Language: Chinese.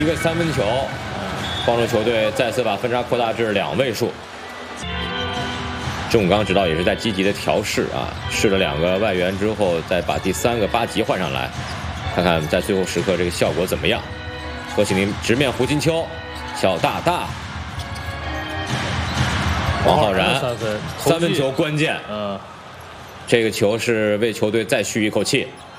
一个三分球，帮助球队再次把分差扩大至2位数。郑永刚指导也是在积极的调试啊，试了2个外援之后，再把第3个巴吉换上来，看看在最后时刻这个效果怎么样。何启明直面胡金秋，小大大，王浩然三分球关键，这个球是为球队再续一口气。